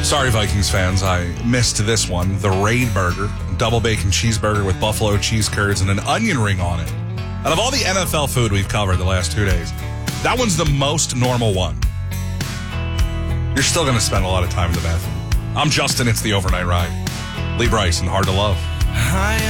Sorry, Vikings fans, I missed this one. The Raid Burger, double bacon cheeseburger with buffalo cheese curds and an onion ring on it. Out of all the NFL food we've covered the last 2 days, that one's the most normal one. You're still going to spend a lot of time in the bathroom. I'm Justin, it's the Overnight Ride. Lee Bryson, Hard to Love.